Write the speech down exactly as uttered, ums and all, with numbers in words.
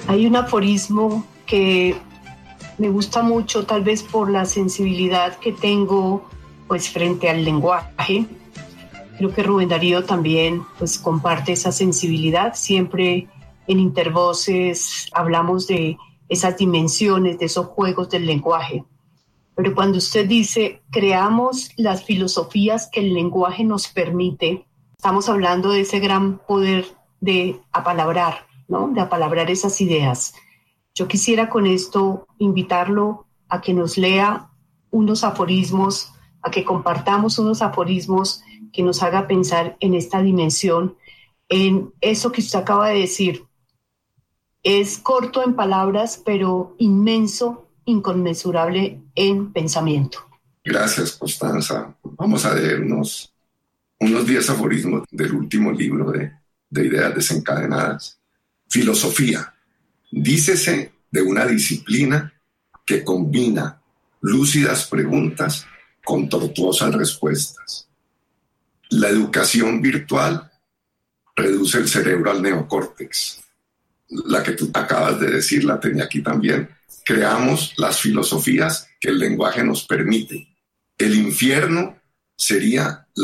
Hay un aforismo que me gusta mucho, tal vez por la sensibilidad que tengo pues frente al lenguaje. Creo que Rubén Darío también pues comparte esa sensibilidad. Siempre en Intervoces hablamos de esas dimensiones, de esos juegos del lenguaje. Pero cuando usted dice, creamos las filosofías que el lenguaje nos permite, estamos hablando de ese gran poder de apalabrar, ¿no? De apalabrar esas ideas. Yo quisiera con esto invitarlo a que nos lea unos aforismos, a que compartamos unos aforismos que nos haga pensar en esta dimensión, en eso que usted acaba de decir. Es corto en palabras, pero inmenso, inconmensurable en pensamiento. Gracias, Constanza. Vamos a leer unos, unos diez aforismos del último libro de, de Ideas Desencadenadas. Filosofía. Dícese de una disciplina que combina lúcidas preguntas con tortuosas respuestas. La educación virtual reduce el cerebro al neocórtex. La que tú acabas de decir la tenía aquí también. Creamos las filosofías que el lenguaje nos permite. El infierno sería